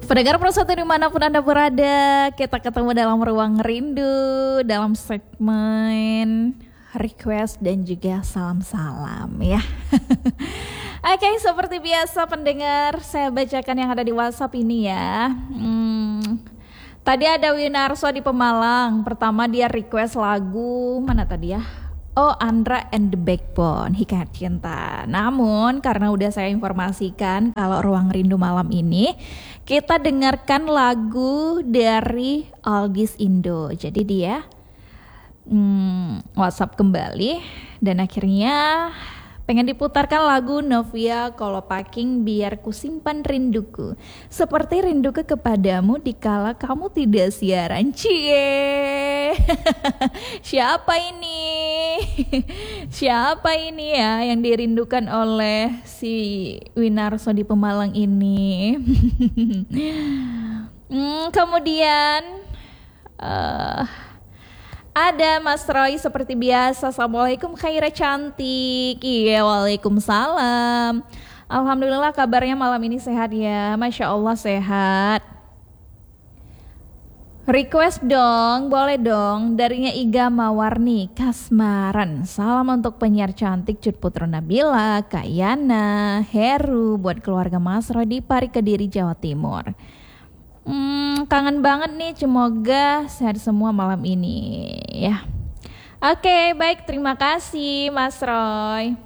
Pendengar Persatu dimanapun Anda berada, kita ketemu dalam Ruang Rindu, dalam segmen request dan juga salam-salam ya. Oke, seperti biasa pendengar, saya bacakan yang ada di WhatsApp ini ya. Tadi ada Winarso di Pemalang. Pertama dia request lagu, mana tadi ya? Oh, Andra and the Backbone, Hikayat Cinta. Namun karena udah saya informasikan kalau Ruang Rindu malam ini kita dengarkan lagu dari Algis Indo. Jadi dia WhatsApp kembali dan akhirnya pengen diputarkan lagu Novia Kolopaking, Biar Kusimpan Rinduku, seperti rinduku kepadamu dikala kamu tidak siaran. Cie. Siapa ini? Siapa ini ya yang dirindukan oleh si Winarso di Pemalang ini? Kemudian ada Mas Roy seperti biasa. Assalamualaikum Khaira cantik. Iya, waalaikumsalam. Alhamdulillah kabarnya malam ini sehat ya. Masya Allah sehat. Request dong, boleh dong. Darinya Iga Mawarni Kasmaran. Salam untuk penyiar cantik Cut Putro Nabila, Kak Yana, Heru, buat keluarga Mas Roy di Pari Kediri, Jawa Timur. Kangen banget nih, semoga sehat semua malam ini ya. Oke, baik, terima kasih Mas Roy.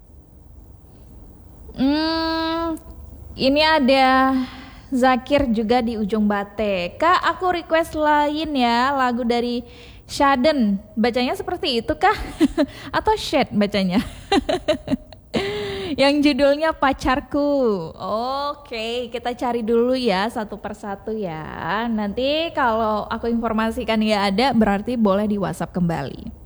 Ini ada Zakir juga di ujung Bate. Kak, aku request lain ya, lagu dari Shaden. Bacanya seperti itu kah? Atau Shed bacanya? Yang judulnya Pacarku. Oke, kita cari dulu ya satu persatu ya. Nanti kalau aku informasikan ya ada, berarti boleh di WhatsApp kembali.